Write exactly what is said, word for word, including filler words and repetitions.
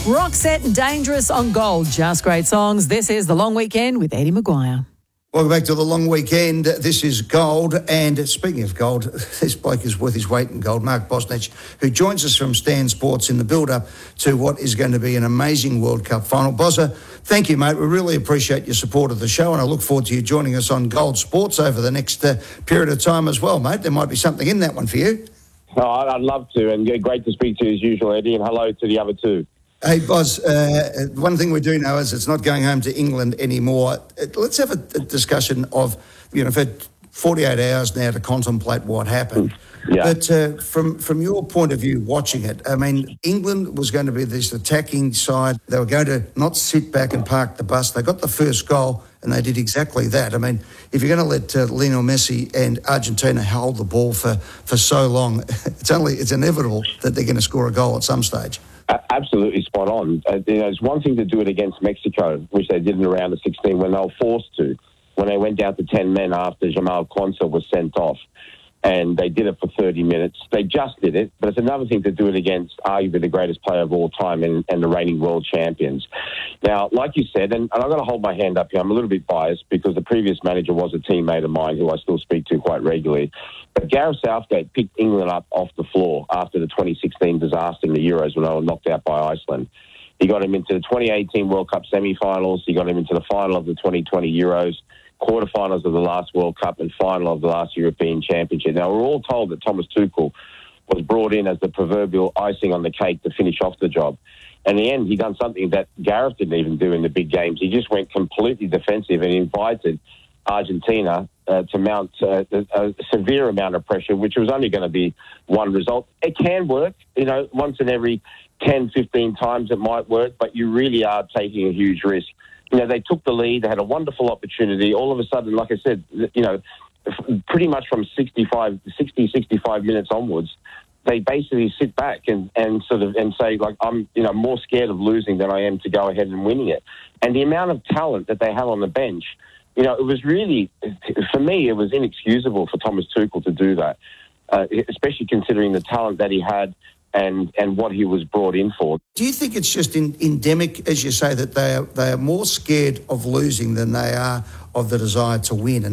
Roxette and Dangerous on Gold. Just great songs. This is The Long Weekend with Eddie Maguire. Welcome back to The Long Weekend. This is Gold. And speaking of gold, this bloke is worth his weight in gold. Mark Bosnich, who joins us from Stan Sports in the build-up to what is going to be an amazing World Cup final. Bozza, thank you, mate. We really appreciate your support of the show, and I look forward to you joining us on Gold Sports over the next uh, period of time as well, mate. There might be something in that one for you. Oh, I'd love to, and great to speak to you as usual, Eddie, and hello to the other two. Hey, Boz, uh, one thing we do know is it's not going home to England anymore. Let's have a, a discussion of, you know, for forty-eight hours now to contemplate what happened. Yeah. But uh, from, from your point of view, watching it, I mean, England was going to be this attacking side. They were going to not sit back and park the bus. They got the first goal, and they did exactly that. I mean, if you're going to let uh, Lionel Messi and Argentina hold the ball for, for so long, it's only it's inevitable that they're going to score a goal at some stage. Absolutely spot on. Uh, you know, it's one thing to do it against Mexico, which they did in the round of sixteen when they were forced to, when they went down to ten men after Jamal Quansah was sent off. And they did it for thirty minutes. They just did it. But it's another thing to do it against arguably the greatest player of all time and, and the reigning world champions. Now, like you said, and, and I'm going to hold my hand up here, I'm a little bit biased because the previous manager was a teammate of mine who I still speak to quite regularly. But Gareth Southgate picked England up off the floor after the twenty sixteen disaster in the Euros when they were knocked out by Iceland. He got him into the twenty eighteen World Cup semi-finals. He got him into the final of the twenty twenty Euros, quarterfinals of the last World Cup and final of the last European Championship. Now, we're all told that Thomas Tuchel was brought in as the proverbial icing on the cake to finish off the job. In the end, he done something that Gareth didn't even do in the big games. He just went completely defensive and invited Argentina uh, to mount uh, a, a severe amount of pressure, which was only going to be one result. It can work, you know, once in every ten, fifteen times it might work, but you really are taking a huge risk. You know, they took the lead. They had a wonderful opportunity. All of a sudden, like I said, you know, pretty much from sixty-five, sixty, sixty-five minutes onwards, they basically sit back and, and sort of and say, like, I'm, you know, more scared of losing than I am to go ahead and winning it. And the amount of talent that they have on the bench, you know, it was really, for me, it was inexcusable for Thomas Tuchel to do that, uh, especially considering the talent that he had and and what he was brought in for. Do you think it's just in, endemic, as you say, that they are, they are more scared of losing than they are of the desire to win?